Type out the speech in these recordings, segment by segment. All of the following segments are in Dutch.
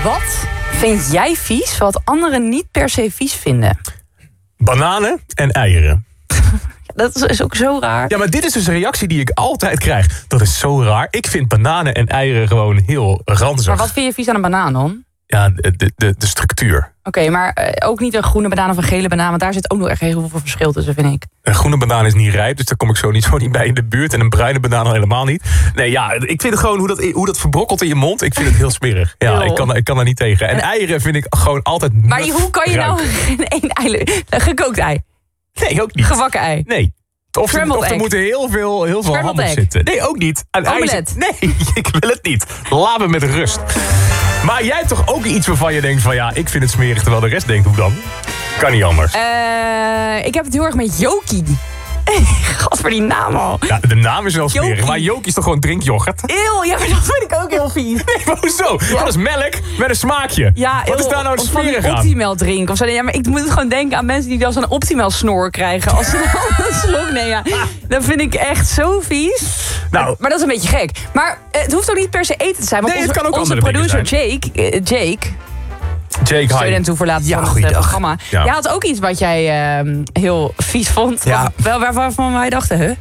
Wat vind jij vies wat anderen niet per se vies vinden? Bananen en eieren. Dat is ook zo raar. Ja, maar dit is dus een reactie die ik altijd krijg. Dat is zo raar. Ik vind bananen en eieren gewoon heel ranzig. Maar wat vind je vies aan een banaan dan? Ja, de structuur. Oké, maar ook niet een groene banaan of een gele banaan... want daar zit ook nog echt heel veel verschil tussen, vind ik. Een groene banaan is niet rijp, dus daar kom ik zo niet bij in de buurt. En een bruine banaan al helemaal niet. Nee, ja, ik vind het gewoon hoe dat verbrokkelt in je mond. Ik vind het heel smerig. Ja, ik kan er niet tegen. En eieren vind ik gewoon altijd Maar hoe kan je nou geen één ei... Gekookt ei? Nee, ook niet. Gebakken ei? Nee. Of er moeten heel veel ham op zitten. Nee, ook niet. Omelet? Nee, ik wil het niet. Laat me met rust. Maar jij hebt toch ook iets waarvan je denkt van... ja, ik vind het smerig, terwijl de rest denkt hoe dan? Kan niet anders. Ik heb het heel erg met Yoki. God, voor die naam al. Ja, de naam is wel smerig, Yoki. maar Yoki is toch gewoon drinkyoghurt? Eeuw, ja, maar dat vind ik ook heel vies. Nee, maar hoezo? Ja. Dat is melk met een smaakje. Ja, wat is daar nou smerig aan? Optimal drinken of zo. Ja, maar ik moet gewoon denken aan mensen die dan zo'n Optimal snor krijgen. Als ze dan een slok nemen. Ja, dat vind ik echt zo vies. Nou, maar dat is een beetje gek. Maar het hoeft ook niet per se eten te zijn. Want het kan ook onze producer Jake... Steun en toeverlaten van het programma. Ja. Jij had ook iets wat jij heel vies vond. Ja. Waarvan wij dachten, hè?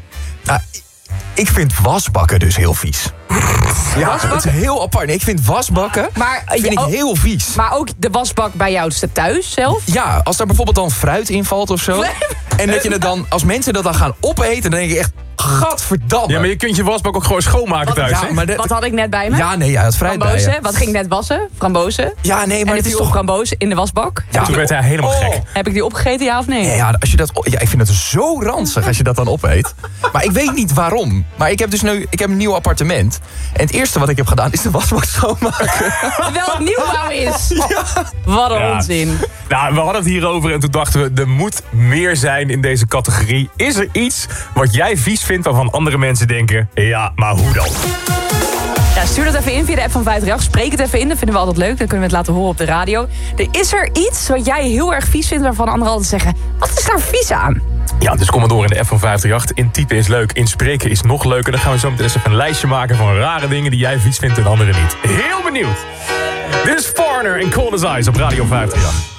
Ik vind wasbakken dus heel vies. Ja, het is heel apart. Nee, ik vind wasbakken vind ik heel vies. Maar ook de wasbak bij jou thuis zelf? Ja, als daar bijvoorbeeld dan fruit in valt of zo. En dat je het dan, als mensen dat dan gaan opeten, dan denk ik echt... Gadverdamme. Ja, maar je kunt je wasbak ook gewoon schoonmaken thuis. Ja, maar wat had ik net bij me? Ja, nee, ja, het fruit bij je. Wat ging ik net wassen? Frambozen? Ja, nee, maar en het is toch frambozen in de wasbak? Ja, toen werd hij helemaal gek. Heb ik die opgegeten, ja of nee? Ja, als je dat, ik vind het zo ranzig als je dat dan opeet. Maar ik weet niet waarom. Maar ik heb dus nu een nieuw appartement. En het eerste wat ik heb gedaan is de wasbak schoonmaken. Terwijl het nieuwbouw is. Ja. Wat een onzin. Nou, we hadden het hierover en toen dachten we... er moet meer zijn in deze categorie. Is er iets wat jij vies vindt waarvan andere mensen denken... ja, maar hoe dan? Ja, stuur dat even in via de app van 538. Spreek het even in, dat vinden we altijd leuk. Dan kunnen we het laten horen op de radio. Is er iets wat jij heel erg vies vindt... waarvan anderen altijd zeggen, wat is daar vies aan? Ja, dus kom maar door in de app van 538. Intypen is leuk, inspreken is nog leuker. Dan gaan we zo meteen eens even een lijstje maken van rare dingen... die jij vies vindt en anderen niet. Heel benieuwd. Dit is Foreigner en Cold as Ice op Radio 538.